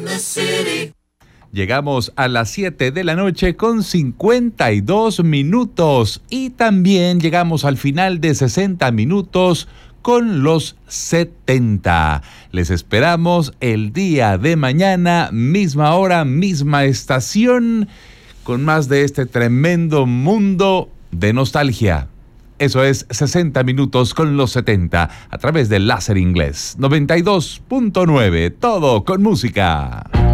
Llegamos a las 7 de la noche con 52 minutos y también llegamos al final de 60 minutos con los 70. Les esperamos el día de mañana, misma hora, misma estación, con más de este tremendo mundo de nostalgia. Eso es 60 minutos con los 70 a través del Láser Inglés 92.9, todo con música.